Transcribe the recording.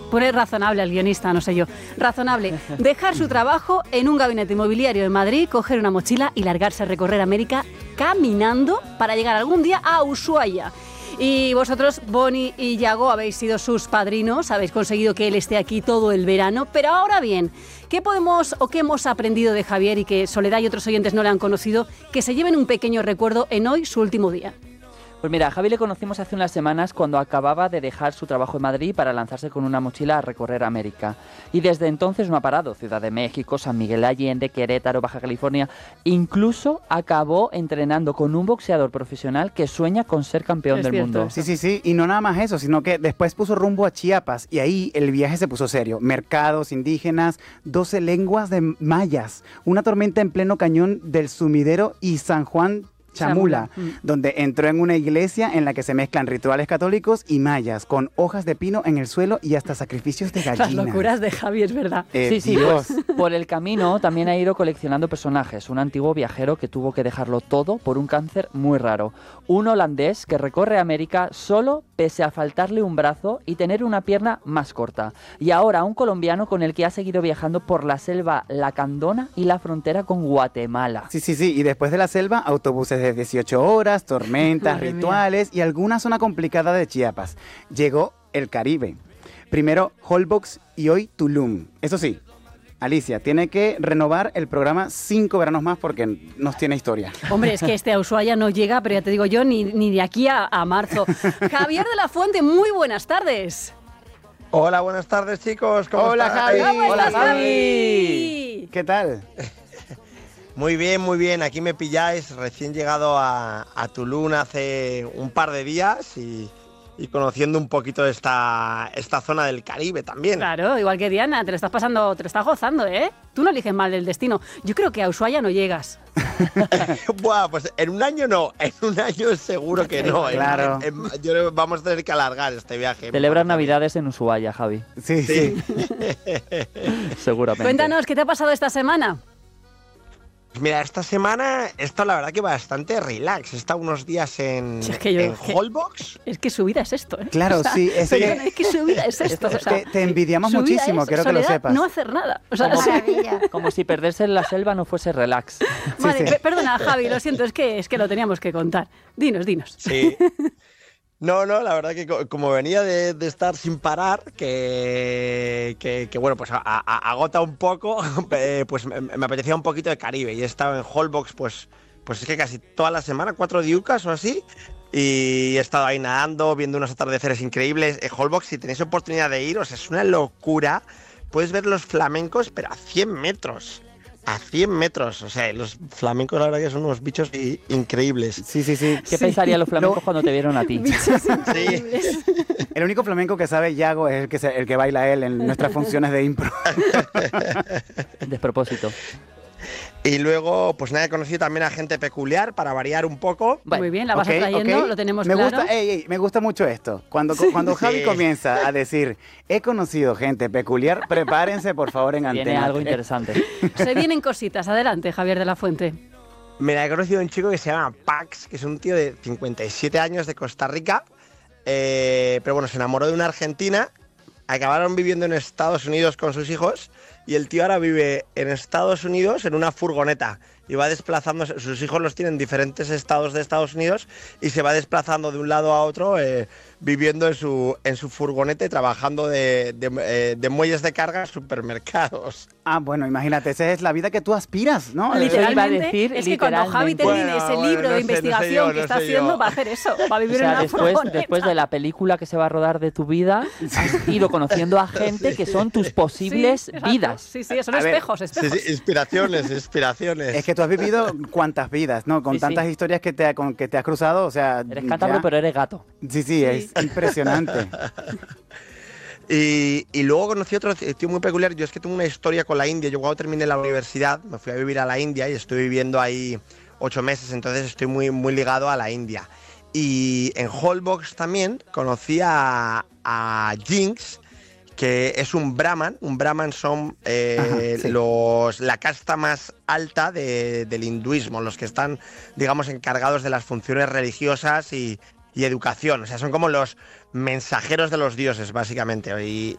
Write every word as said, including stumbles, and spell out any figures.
Pone razonable al guionista, no sé yo. Razonable. Dejar su trabajo en un gabinete inmobiliario en Madrid, coger una mochila y largarse a recorrer América caminando para llegar algún día a Ushuaia. Y vosotros, Bonnie y Yago, habéis sido sus padrinos, habéis conseguido que él esté aquí todo el verano. Pero ahora bien, ¿qué podemos o qué hemos aprendido de Javier y que Soledad y otros oyentes no le han conocido, que se lleven un pequeño recuerdo en hoy, su último día? Pues mira, a Javi le conocimos hace unas semanas cuando acababa de dejar su trabajo en Madrid para lanzarse con una mochila a recorrer América. Y desde entonces no ha parado. Ciudad de México, San Miguel Allende, Querétaro, Baja California. Incluso acabó entrenando con un boxeador profesional que sueña con ser campeón Es del cierto, mundo. eso. Sí, sí, sí, y no nada más eso, sino que después puso rumbo a Chiapas y ahí el viaje se puso serio. Mercados indígenas, doce lenguas de mayas, una tormenta en pleno cañón del Sumidero y San Juan Chamula, Chamula. Mm. donde entró en una iglesia en la que se mezclan rituales católicos y mayas, con hojas de pino en el suelo y hasta sacrificios de Las gallinas. locuras de Javi, es verdad. Eh, Sí, sí, Dios. pues por el camino también ha ido coleccionando personajes. Un antiguo viajero que tuvo que dejarlo todo por un cáncer muy raro. Un holandés que recorre América solo pese a faltarle un brazo y tener una pierna más corta. Y ahora un colombiano con el que ha seguido viajando por la selva lacandona y la frontera con Guatemala. Sí, sí, sí, y después de la selva, autobuses de dieciocho horas, tormentas, Madre mía. rituales y alguna zona complicada de Chiapas. Llegó el Caribe. Primero Holbox y hoy Tulum. Eso sí, Alicia, tiene que renovar el programa cinco veranos más porque nos tiene historia. Hombre, es que este a Ushuaia no llega, pero ya te digo yo, ni, ni de aquí a, a marzo. Javier de la Fuente, muy buenas tardes. Hola, buenas tardes, chicos. ¿Cómo Hola, estáis? Javi. ¿Cómo Hola, estás, Javi. ¿Qué tal? Muy bien, muy bien. Aquí me pilláis. Recién llegado a, a Tulum hace un par de días y, y conociendo un poquito esta, esta zona del Caribe también. Claro, igual que Diana, te lo estás pasando, te lo estás gozando, ¿eh? Tú no eliges mal el destino. Yo creo que a Ushuaia no llegas. Buah, pues en un año no. En un año seguro que no. En- Claro. en- en- yo creo que vamos a tener que alargar este viaje. Celebran Navidades en Ushuaia, Javi. Sí, sí. Seguramente. Cuéntanos, ¿qué te ha pasado esta semana? Mira, esta semana he estado la verdad que bastante relax. He estado unos días en, Si es que yo- en que- Holbox. Es que su vida es esto, ¿eh? Claro, sí, es perdona, que- es que su vida es esto. O sea, te, te envidiamos su vida muchísimo, es, quiero que lo Soledad, sepas. no hacer nada. O sea, Como- sí. Como si perderse en la selva no fuese relax. Vale, sí. pe- perdona, Javi, lo siento, es que, es que lo teníamos que contar. Dinos, dinos. Sí. No, no, la verdad que co- como venía de, de estar sin parar, que, que, que, bueno, pues a- a- agota un poco, eh, pues me, me apetecía un poquito de Caribe y he estado en Holbox, pues, pues es que casi toda la semana, cuatro diucas o así, y he estado ahí nadando, viendo unos atardeceres increíbles. En Holbox, si tenéis oportunidad de iros, es una locura, puedes ver los flamencos, pero a cien metros. A cien metros, o sea, los flamencos la verdad que son unos bichos i- increíbles. Sí, sí, sí. ¿Qué pensarían los flamencos Lo- cuando te vieron a ti? Bichos increíbles. El único flamenco que sabe Yago es el que, se- el que baila él en nuestras funciones de impro. Despropósito. Y luego, pues nada, he conocido también a gente peculiar para variar un poco. Bueno, Muy bien, la vas Ok, atrayendo, ok. lo tenemos me claro. Gusta, ey, ey, me gusta mucho esto. Cuando, cuando Javi Sí. comienza a decir, he conocido gente peculiar, prepárense por favor en viene antena. algo interesante. Se vienen cositas. Adelante, Javier de la Fuente. Mira, he conocido a un chico que se llama Pax, que es un tío de cincuenta y siete años de Costa Rica, eh, pero bueno, se enamoró de una argentina, acabaron viviendo en Estados Unidos con sus hijos y el tío ahora vive en Estados Unidos en una furgoneta y va desplazándose, sus hijos los tienen en diferentes estados de Estados Unidos y se va desplazando de un lado a otro eh, viviendo en su, en su furgoneta y trabajando de, de, eh, de muelles de carga en supermercados. Ah, bueno, imagínate, esa es la vida que tú aspiras, ¿no? Literal. Eh, Literalmente, iba a decir, es que cuando Javi literalmente. termine Bueno, ese bueno, libro no de sé, no sé investigación yo, que no está sé haciendo, yo. va a hacer eso. Va a O vivir en sea, una después, furgoneta. después de la película que se va a rodar de tu vida, has ido conociendo a gente que son tus posibles Sí, exacto. vidas. Sí, sí, son A ver, espejos, Sí, espejos. sí, inspiraciones, inspiraciones. Es que tú has vivido cuántas vidas, ¿no? Con Sí, tantas sí. historias que te, ha- con que te has cruzado, o sea... Eres cántabro, ya- pero eres gato. Sí, sí, es impresionante. Y, y luego conocí otro tío muy peculiar. Yo es que tengo una historia con la India. Yo cuando terminé la universidad me fui a vivir a la India y estoy viviendo ahí ocho meses, entonces estoy muy, muy ligado a la India. Y en Holbox también conocí a, a Jinx, que es un brahman. Un brahman son eh, Ajá, sí. los, la casta más alta de- del hinduismo, los que están, digamos, encargados de las funciones religiosas y, y educación. O sea, son como los mensajeros de los dioses, básicamente. Y,